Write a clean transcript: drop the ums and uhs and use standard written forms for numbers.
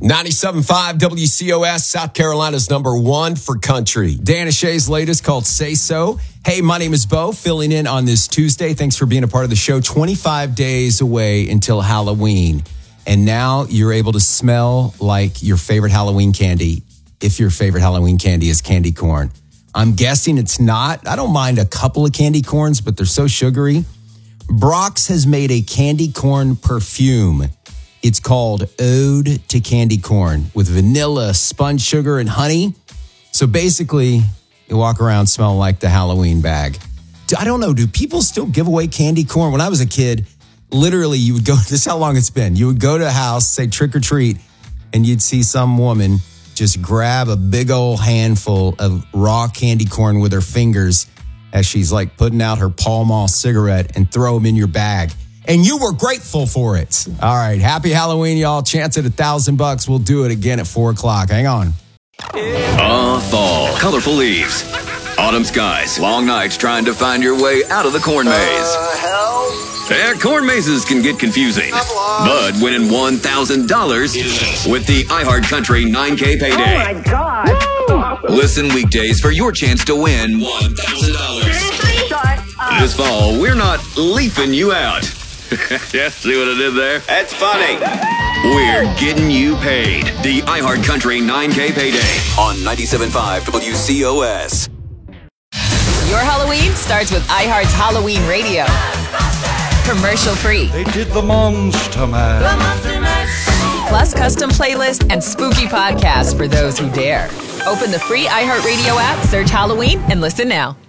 97.5 WCOS, South Carolina's #1 for country. Dan O'Shea's latest called Say So. Hey, my name is Bo, filling in on this Tuesday. Thanks for being a part of the show. 25 days away until Halloween. And now you're able to smell like your favorite Halloween candy, if your favorite Halloween candy is candy corn. I'm guessing it's not. I don't mind a couple of candy corns, but they're so sugary. Brock's has made a candy corn perfume. It's called Ode to Candy Corn with vanilla, spun sugar, and honey. So basically, you walk around smelling like the Halloween bag. I don't know, do people still give away candy corn? When I was a kid, literally you would go, this is how long it's been. You would go to a house, say trick or treat, and you'd see some woman just grab a big old handful of raw candy corn with her fingers as she's like putting out her Pall Mall cigarette and throw them in your bag. And you were grateful for it. All right. Happy Halloween, y'all. Chance at $1,000. We'll do it again at 4 o'clock. Hang on. Fall. Colorful leaves. Autumn skies. Long nights trying to find your way out of the corn maze. Corn mazes can get confusing. But winning $1,000 with the iHeartCountry 9K payday. Oh, my God. Listen weekdays for your chance to win $1,000. Shut up. This fall, we're not leafing you out. Yeah, see what I did there? That's funny. We're getting you paid. The iHeartCountry 9K payday on 97.5 WCOS. Your Halloween starts with iHeart's Halloween Radio. Commercial free. They did the Monster Mash. Plus custom playlists and spooky podcasts for those who dare. Open the free iHeartRadio app, search Halloween, and listen now.